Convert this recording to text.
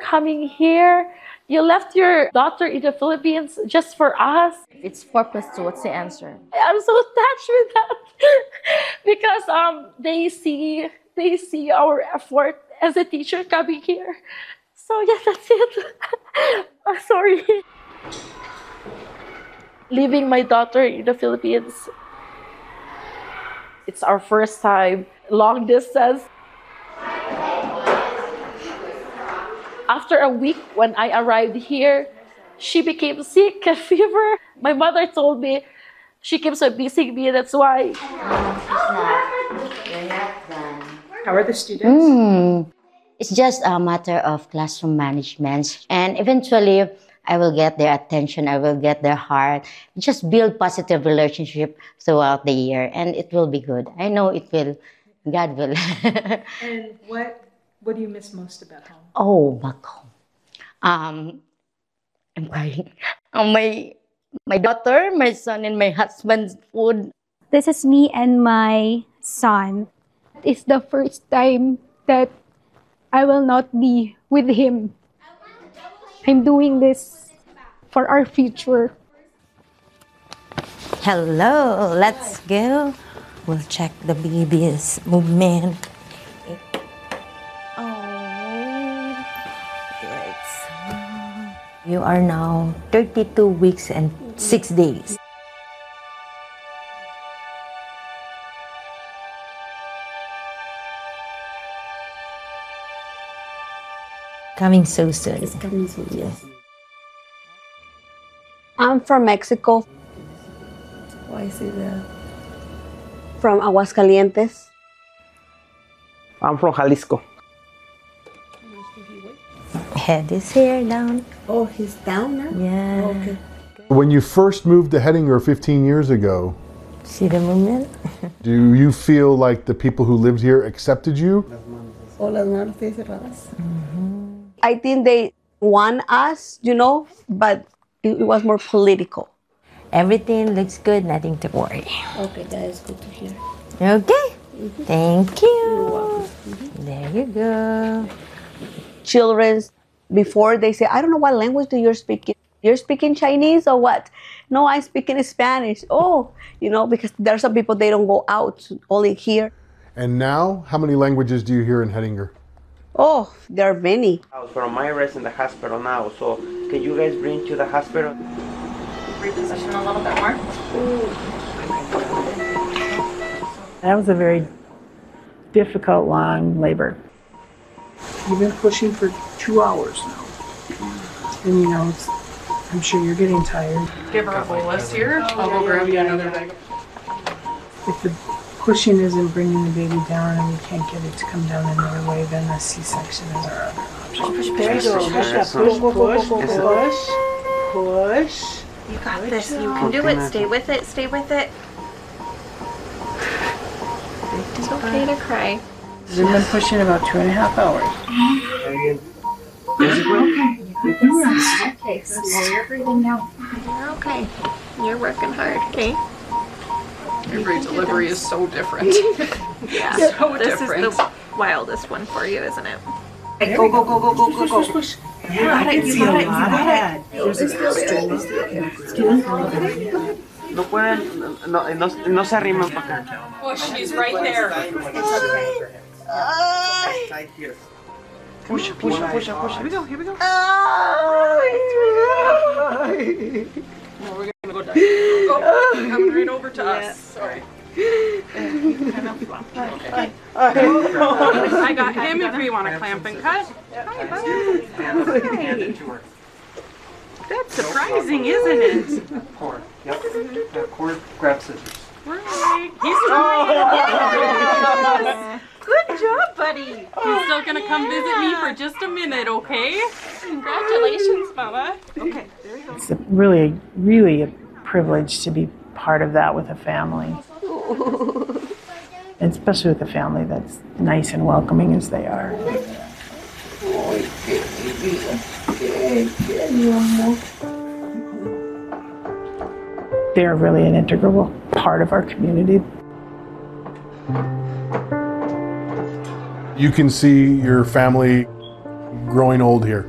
coming here. You left your daughter in the Philippines just for us. It's 4+2. What's the answer? I'm so touched with that because they see our effort as a teacher coming here. So yeah, that's it. Sorry. Leaving my daughter in the Philippines. It's our first time long distance. After a week when I arrived here, she became sick, a fever. My mother told me she keeps on missing me, that's why. How are the students? It's just a matter of classroom management, and eventually I will get their attention, I will get their heart. Just build positive relationship throughout the year, and it will be good. I know it will. God will. And what do you miss most about home? Oh, back home. I'm crying. My daughter, my son, and my husband's food. This is me and my son. It's the first time that I will not be with him. I'm doing this for our future. Hello, let's go. We'll check the baby's movement. You are now 32 weeks and 6 days. Coming so soon. It's coming soon, yes. I'm from Mexico. Why is it From Aguascalientes. I'm from Jalisco. Head is here, down. Oh, he's down now? Yeah. Okay. When you first moved to Hettinger 15 years ago, See the movement? do you feel like the people who lived here accepted you? Oh, las manos están cerradas. I think they want us, but it was more political. Everything looks good, nothing to worry. Okay, that is good to hear. Okay. Thank you. There you go. Children, before they say, I don't know what language do you speak. You're speaking Chinese or what? No, I'm speaking Spanish. Oh, because there are some people, they don't go out, only here. And now, how many languages do you hear in Hettinger? Oh, there are many. From my rest in the hospital now, so can you guys bring to the hospital? Reposition a little bit more. That was a very difficult, long labor. You've been pushing for 2 hours now. And I'm sure you're getting tired. Give her a bolus here. I'll go grab you another bag. If the pushing isn't bringing the baby down and we can't get it to come down another way, then a C-section is our other option. Push. There you go. Push. You got this. You can do it. Stay with it. Stay with it. It's okay to cry. You've been pushing about 2.5 hours. Okay, slow your breathing now. You're okay. You're working hard, okay? Every delivery is so different. Yeah. So this different. is the wildest one for you, isn't it? Go. You got it. No pueden, no se arriman para acá. Oh, she's right there. Push. Here we go. No, we're gonna go down. Go. Come right over to us. Sorry. Okay. I got him if you want to clamp and cut. Hi, bud. That's surprising, isn't it? Cord. Yep. Cord, grab scissors. Right. He's trying. Good job, buddy. He's still gonna come visit me for just a minute, okay? Congratulations, Mama. Okay, there you go. It's really, really a privilege to be part of that with a family. And especially with a family that's nice and welcoming as they are. They're really an integral part of our community. You can see your family growing old here.